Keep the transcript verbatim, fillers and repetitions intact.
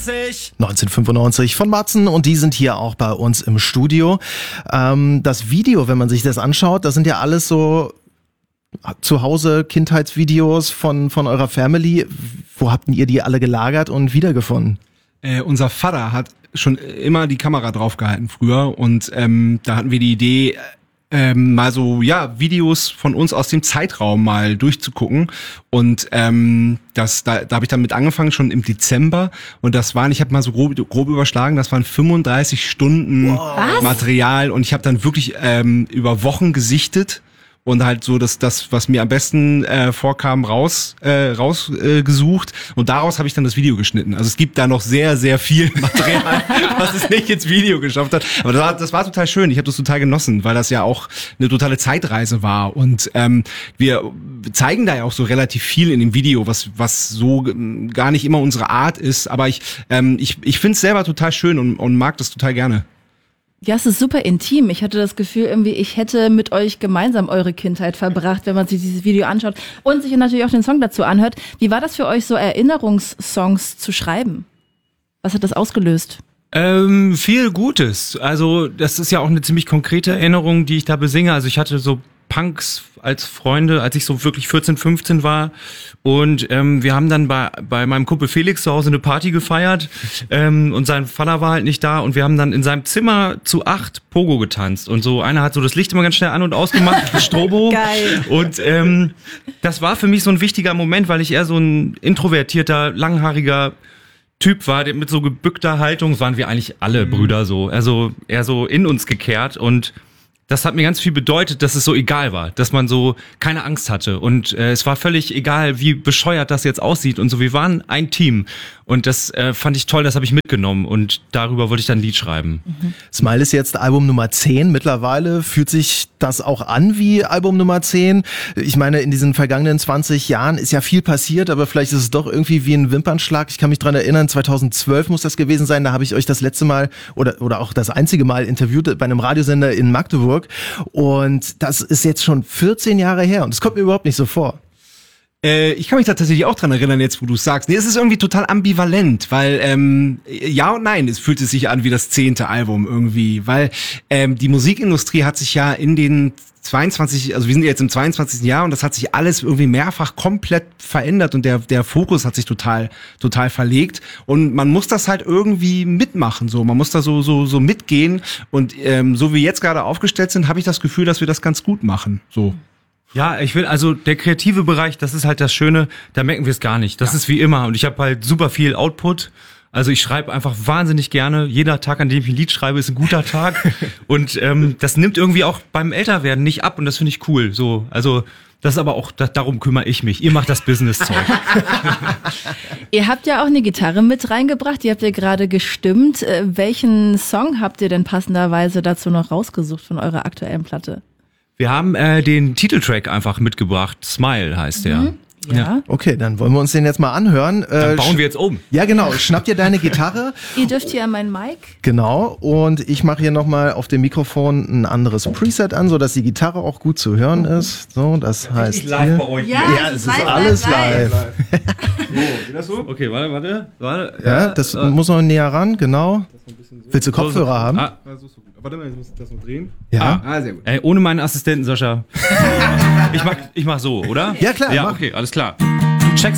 neunzehnhundertfünfundneunzig. neunzehnhundertfünfundneunzig von Matzen und die sind hier auch bei uns im Studio. Ähm, das Video, wenn man sich das anschaut, das sind ja alles so zu Hause Kindheitsvideos von, von eurer Family. Wo habt ihr die alle gelagert und wiedergefunden? Äh, unser Vater hat schon immer die Kamera draufgehalten früher und ähm, da hatten wir die Idee, ähm, mal so ja Videos von uns aus dem Zeitraum mal durchzugucken und ähm, das da, da habe ich dann mit angefangen schon im Dezember und das waren, ich habe mal so grob, grob überschlagen, das waren fünfunddreißig Stunden wow. Material und ich habe dann wirklich ähm, über Wochen gesichtet. Und halt so das, das was mir am besten äh, vorkam, raus äh, rausgesucht äh, gesucht. Und daraus habe ich dann das Video geschnitten. Also es gibt da noch sehr, sehr viel Material, was es nicht ins Video geschafft hat. Aber das war, das war total schön. Ich habe das total genossen, weil das ja auch eine totale Zeitreise war. Und ähm, wir zeigen da ja auch so relativ viel in dem Video, was was so gar nicht immer unsere Art ist. Aber ich ähm, ich ich finde es selber total schön und, und mag das total gerne. Ja, es ist super intim. Ich hatte das Gefühl, irgendwie, ich hätte mit euch gemeinsam eure Kindheit verbracht, wenn man sich dieses Video anschaut und sich natürlich auch den Song dazu anhört. Wie war das für euch, so Erinnerungssongs zu schreiben? Was hat das ausgelöst? Ähm, viel Gutes. Also das ist ja auch eine ziemlich konkrete Erinnerung, die ich da besinge. Also ich hatte so Punks als Freunde, als ich so wirklich vierzehn, fünfzehn war. Und ähm, wir haben dann bei bei meinem Kumpel Felix zu Hause eine Party gefeiert. Ähm, und sein Vater war halt nicht da. Und wir haben dann in seinem Zimmer zu acht Pogo getanzt. Und so einer hat so das Licht immer ganz schnell an- und ausgemacht. Strobo. Geil. Und ähm, das war für mich so ein wichtiger Moment, weil ich eher so ein introvertierter, langhaariger Typ war, der mit so gebückter Haltung, das waren wir eigentlich alle mhm. Brüder so. Also eher so in uns gekehrt und das hat mir ganz viel bedeutet, dass es so egal war, dass man so keine Angst hatte und äh, es war völlig egal, wie bescheuert das jetzt aussieht und so. Wir waren ein Team und das äh, fand ich toll, das habe ich mitgenommen und darüber wollte ich dann ein Lied schreiben. Mhm. Smile ist jetzt Album Nummer zehn. Mittlerweile fühlt sich das auch an wie Album Nummer zehn. Ich meine, in diesen vergangenen zwanzig Jahren ist ja viel passiert, aber vielleicht ist es doch irgendwie wie ein Wimpernschlag. Ich kann mich dran erinnern, zweitausendzwölf muss das gewesen sein, da habe ich euch das letzte Mal oder oder auch das einzige Mal interviewt bei einem Radiosender in Magdeburg. Und das ist jetzt schon vierzehn Jahre her und es kommt mir überhaupt nicht so vor. Äh, ich kann mich da tatsächlich auch dran erinnern, jetzt wo du es sagst. Nee, es ist irgendwie total ambivalent, weil ähm, ja und nein, es fühlt es sich an wie das zehnte Album irgendwie, weil ähm, die Musikindustrie hat sich ja in den zweiundzwanzig, also wir sind jetzt im zweiundzwanzigsten Jahr und das hat sich alles irgendwie mehrfach komplett verändert und der der Fokus hat sich total total verlegt und man muss das halt irgendwie mitmachen, so man muss da so so so mitgehen und ähm, so wie wir jetzt gerade aufgestellt sind, habe ich das Gefühl, dass wir das ganz gut machen, so. Ja, ich will, also der kreative Bereich, das ist halt das Schöne, da merken wir es gar nicht. Das ja. ist wie immer und ich habe halt super viel Output. Also ich schreibe einfach wahnsinnig gerne. Jeder Tag, an dem ich ein Lied schreibe, ist ein guter Tag. Und ähm, das nimmt irgendwie auch beim Älterwerden nicht ab und das finde ich cool. So, also das ist aber auch, das, darum kümmere ich mich. Ihr macht das Business-Zeug. Ihr habt ja auch eine Gitarre mit reingebracht. Die habt ihr gerade gestimmt. Äh, welchen Song habt ihr denn passenderweise dazu noch rausgesucht von eurer aktuellen Platte? Wir haben äh, den Titeltrack einfach mitgebracht. Smile heißt der. Mhm. Ja. ja. Okay, dann wollen wir uns den jetzt mal anhören. Dann bauen wir jetzt um. Ja, genau. Schnapp dir deine Gitarre. Ihr dürft hier an meinen Mic. Genau. Und ich mache hier nochmal auf dem Mikrofon ein anderes Preset an, sodass die Gitarre auch gut zu hören ist. So, das heißt live hier. bei euch. Ja, ja, es ist live, alles live. live. So, geht das so? Okay, warte, warte. warte. Ja, das äh, muss noch näher ran, genau. Willst du Kopfhörer so, haben? Ah. Warte mal, ich muss das noch drehen. Ja. Ah, sehr gut. Ey, ohne meinen Assistenten, Sascha. ich mach, ich mach so, oder? Ja, klar. Ja, mach. okay, alles klar.